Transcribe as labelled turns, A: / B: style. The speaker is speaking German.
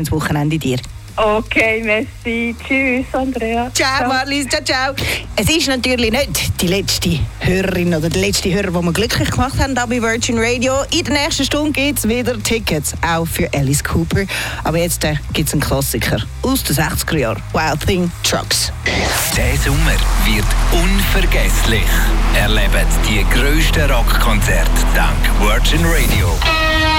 A: ins Wochenende dir.
B: Okay, merci. Tschüss, Andrea.
A: Ciao, Marlies. Ciao, ciao. Es ist natürlich nicht die letzte Hörerin oder der letzte Hörer, den wir glücklich gemacht haben hier bei Virgin Radio. In der nächsten Stunde gibt es wieder Tickets, auch für Alice Cooper. Aber jetzt gibt es einen Klassiker aus den 60er Jahren. Wild Thing Trucks.
C: Der Sommer wird unvergesslich. Erlebt die grössten Rockkonzerte dank Virgin Radio.